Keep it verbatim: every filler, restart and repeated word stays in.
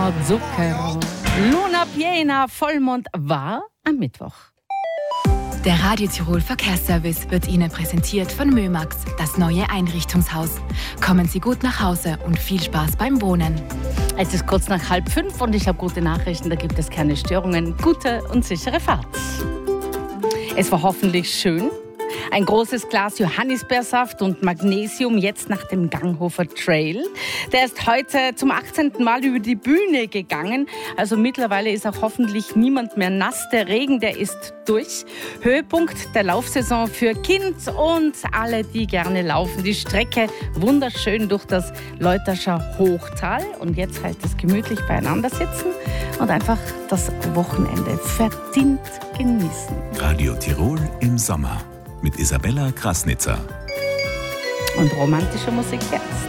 Zucchero, Zucchero. Luna Piena, Vollmond war am Mittwoch. Der Radio Tirol Verkehrsservice wird Ihnen präsentiert von Mömax, das neue Einrichtungshaus. Kommen Sie gut nach Hause und viel Spaß beim Wohnen. Es ist kurz nach halb fünf und ich habe gute Nachrichten, da gibt es keine Störungen. Gute und sichere Fahrt. Es war hoffentlich schön. Ein großes Glas Johannisbeersaft und Magnesium jetzt nach dem Ganghofer Trail. Der ist heute zum achtzehnten Mal über die Bühne gegangen. Also mittlerweile ist auch hoffentlich niemand mehr nass. Der Regen, der ist durch. Höhepunkt der Laufsaison für Kind und alle, die gerne laufen. Die Strecke wunderschön durch das Leuterscher Hochtal. Und jetzt heißt es gemütlich beieinander sitzen und einfach das Wochenende verdient genießen. Radio Tirol im Sommer. Mit Isabella Krasnitzer. Und romantische Musik jetzt.